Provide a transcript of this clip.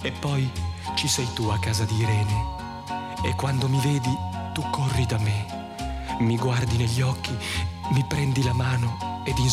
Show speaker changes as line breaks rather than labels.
E poi ci sei tu a casa di Irene. E quando mi vedi, tu corri da me, mi guardi negli occhi, mi prendi la mano ed in